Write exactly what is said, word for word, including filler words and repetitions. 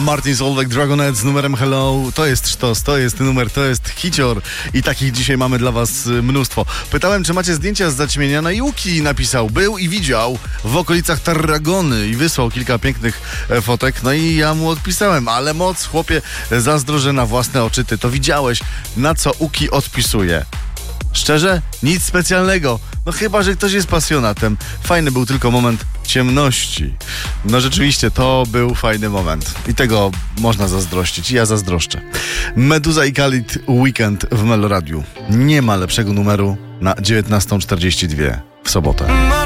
Martin Solveig, Dragonet z numerem Hello. To jest sztos, to jest numer, to jest hicior. I takich dzisiaj mamy dla was mnóstwo. Pytałem, czy macie zdjęcia z zaćmienia. No i Łuki napisał, był i widział w okolicach Tarragony i wysłał kilka pięknych fotek. No i ja mu odpisałem, ale moc, chłopie, zazdro, że na własne oczy ty to widziałeś. Na co Łuki odpisuje? Szczerze? Nic specjalnego. No chyba, że ktoś jest pasjonatem. Fajny był tylko moment ciemności. No rzeczywiście, to był fajny moment. I tego można zazdrościć. Ja zazdroszczę. Meduza i Khalid Weekend w Meloradiu. Nie ma lepszego numeru na dziewiętnastą czterdzieści dwa w sobotę.